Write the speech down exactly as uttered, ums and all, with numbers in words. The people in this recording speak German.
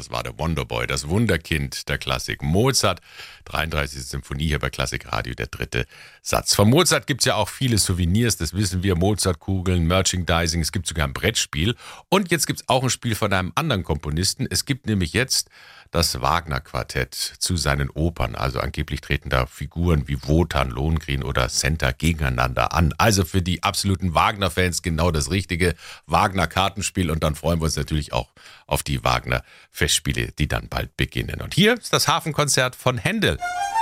das war der Wonderboy, das Wunderkind der Klassik. Mozart, dreiunddreißigste Symphonie hier bei Klassikradio, der dritte Satz. Von Mozart gibt es ja auch viele Souvenirs, das wissen wir. Mozartkugeln, Merchandising, es gibt sogar ein Brettspiel. Und jetzt gibt es auch ein Spiel von einem anderen Komponisten. Es gibt nämlich jetzt das Wagner-Quartett zu seinen Opern. Also angeblich treten da Figuren wie Wotan, Lohengrin oder Centa gegeneinander an. Also für die absoluten Wagner-Fans genau das richtige Wagner-Kartenspiel. Und dann freuen wir uns natürlich auch auf die Wagner-Festspiele, die dann bald beginnen. Und hier ist das Hafenkonzert von Händel.